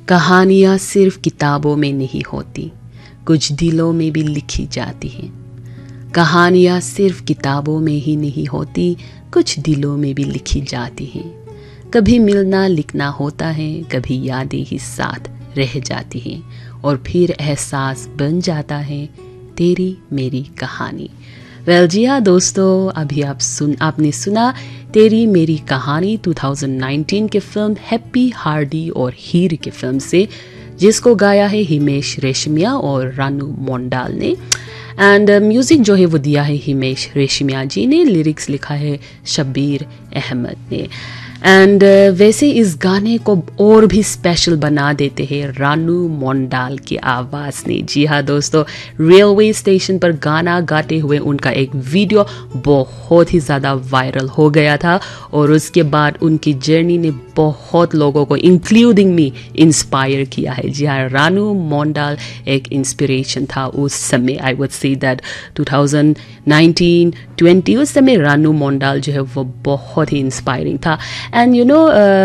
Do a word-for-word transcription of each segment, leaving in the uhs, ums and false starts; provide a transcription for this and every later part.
कहानियाँ सिर्फ किताबों में नहीं होती, कुछ दिलों में भी लिखी जाती हैं। कहानियाँ सिर्फ किताबों में ही नहीं होती, कुछ दिलों में भी लिखी जाती हैं। कभी मिलना लिखना होता है, कभी यादें ही साथ रह जाती हैं और फिर एहसास बन जाता है तेरी मेरी कहानी। वेल जी हाँ दोस्तों, अभी आप सुन आपने सुना तेरी मेरी कहानी दो हज़ार उन्नीस के फिल्म हैप्पी हार्डी और हीर के फिल्म से, जिसको गाया है हिमेश रेशमिया और रानू मोंडाल ने। एंड म्यूज़िक जो है वो दिया है हिमेश रेशमिया जी ने, लिरिक्स लिखा है शब्बीर अहमद ने। एंड uh, वैसे इस गाने को और भी स्पेशल बना देते हैं रानू मोंडाल की आवाज़ ने। जी हाँ दोस्तों, रेलवे स्टेशन पर गाना गाते हुए उनका एक वीडियो बहुत ही ज़्यादा वायरल हो गया था और उसके बाद उनकी जर्नी ने बहुत लोगों को इंक्लूडिंग मी इंस्पायर किया है। जी हाँ, रानू मोंडाल एक इंस्पिरेशन था उस समय। आई वुड से दैट दो हज़ार उन्नीस बीस उस समय रानू मोंडाल जो है वो बहुत ही इंस्पायरिंग था। एंड यू नो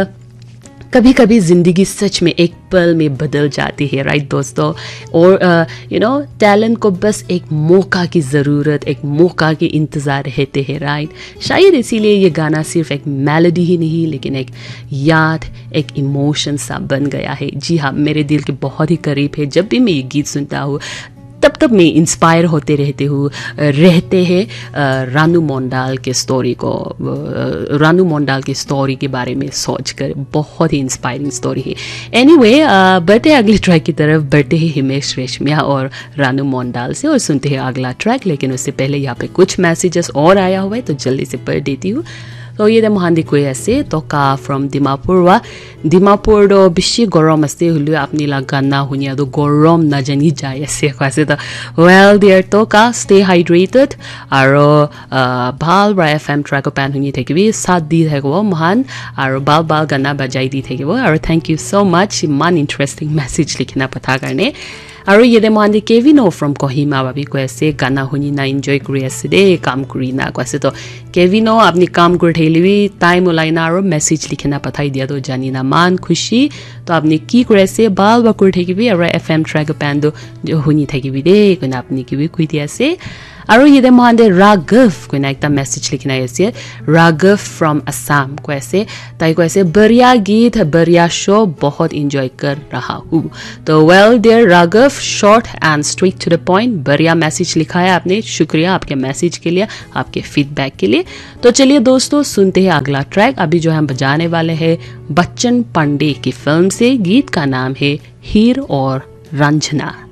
कभी कभी ज़िंदगी सच में एक पल में बदल जाती है, राइट दोस्तों। और यू नो टैलेंट को बस एक मौका की ज़रूरत, एक मौका के इंतज़ार रहते हैं, राइट। शायद इसीलिए ये गाना सिर्फ एक मेलोडी ही नहीं लेकिन एक याद, एक इमोशन सा बन गया है। जी हाँ, मेरे दिल के बहुत ही करीब है। जब भी मैं ये गीत सुनता हूँ तब तब मैं इंस्पायर होते रहते हूँ रहते हैं रानू मोंडाल के स्टोरी को, रानू मोंडाल की स्टोरी के बारे में सोचकर। बहुत ही इंस्पायरिंग स्टोरी है। एनीवे बढ़ते अगले ट्रैक की तरफ, बढ़ते हैं हिमेश रेशमिया और रानू मोंडाल से और सुनते हैं अगला ट्रैक। लेकिन उससे पहले यहाँ पे कुछ मैसेजेस और आया हुआ है तो जल्दी से पढ़ देती हूँ। तो ये महांदी कोई ऐसे तो का फ्रॉम डिमापुर वा डिमापुर दो बिशी गरम आस्ते हुलु आपनी लगाना हुनिया तो गरम ना जानी जाए ऐसे कैसे तो वेल देयर तो का स्टे हाइड्रेटेड आरो बाल रा एफएम ट्रैक पैन हुनी थे कि भी साथ दी थे वो महान आरो बाल बाल गाना बजाई दी थे कि वो आरो थैंक यू सो मच मान इंटरेस्टिंग मैसेज लिखना पता करने। আৰু ইয়ে মহান্দি কেভিনো ফ্ৰম কহিমা ভাবি কৈ আছে গানা শুনি না এনজয় কৰি আছে দেই, কাম কৰি না কৈছে। তো কেভিনো আপুনি কাম কৰি থাকিলে টাইম ওলাই না আৰু মেছেজ লিখি না পঠাই দিয়া তো জানি না মান খুশি। তো আপুনি কি কৰি আছে বাল বা কৰি থাকিবি আৰু এফ এম ট্ৰেক পেণ্ড শুনি থাকিবি দেই কৈনা আপুনি কিবি কৈ দি আছে। আৰু ইয়ে মহান্দি ৰাঘৱ কৈনা একটা মেছেজ লিখি না আছে, ৰাঘৱ ফ্ৰম আসাম কৈ আছে। তাই কৈ আছে बढ़िया गीत बढ़िया शो बहुत एंजॉय कर रहा हूँ। तो well there Raghav, short and straight to the point, बढ़िया मैसेज लिखा है आपने। शुक्रिया आपके मैसेज के लिए, आपके फीडबैक के लिए। तो चलिए दोस्तों सुनते हैं अगला ट्रैक। अभी जो हम बजाने वाले हैं बच्चन पांडे की फिल्म से, गीत का नाम है हीर और रंजना।